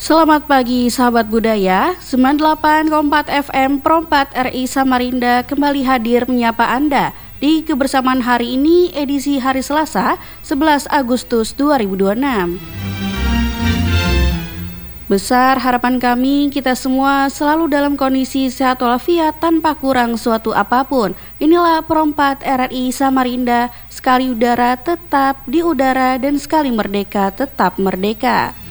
Selamat pagi sahabat budaya, 98,4 FM Pro4 RI Samarinda kembali hadir menyapa Anda di kebersamaan hari ini edisi hari Selasa 11 Agustus 2026. Besar harapan kami kita semua selalu dalam kondisi sehat walafiat tanpa kurang suatu apapun. Inilah Pro4 RI Samarinda, sekali udara tetap di udara dan sekali merdeka tetap merdeka.